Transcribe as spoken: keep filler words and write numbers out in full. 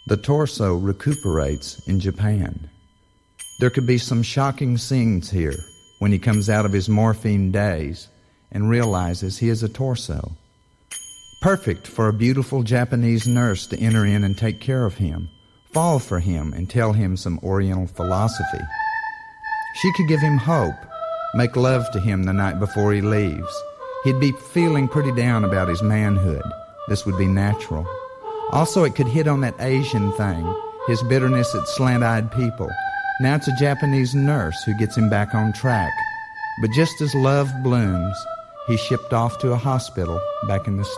The torso recuperates in Japan. There could be some shocking scenes here when he comes out of his morphine daze and realizes he is a torso. Perfect for a beautiful Japanese nurse to enter in and take care of him, fall for him and tell him some Oriental philosophy. She could give him hope, make love to him the night before he leaves. He'd be feeling pretty down about his manhood. This would be natural. Also, it could hit on that Asian thing, his bitterness at slant-eyed people. Now it's a Japanese nurse who gets him back on track. But just as love blooms, he's shipped off to a hospital back in the